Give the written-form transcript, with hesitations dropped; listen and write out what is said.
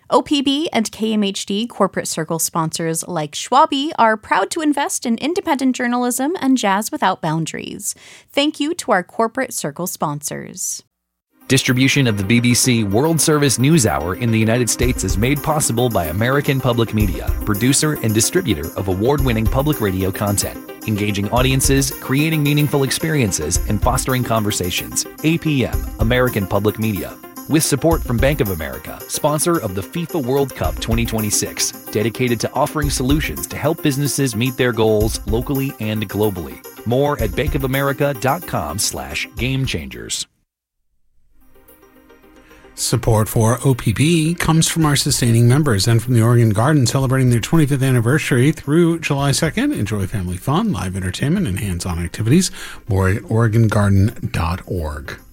OPB and KMHD corporate circle sponsors like Schwabi are proud to invest in independent journalism and jazz without boundaries. Thank you to our corporate circle sponsors. Distribution of the BBC World Service News Hour in the United States is made possible by American Public Media, producer and distributor of award-winning public radio content, engaging audiences, creating meaningful experiences, and fostering conversations. APM, American Public Media. With support from Bank of America, sponsor of the FIFA World Cup 2026, dedicated to offering solutions to help businesses meet their goals locally and globally. More at bankofamerica.com/gamechangers. Support for OPB comes from our sustaining members and from the Oregon Garden, celebrating their 25th anniversary through July 2nd. Enjoy family fun, live entertainment, and hands-on activities. More at OregonGarden.org.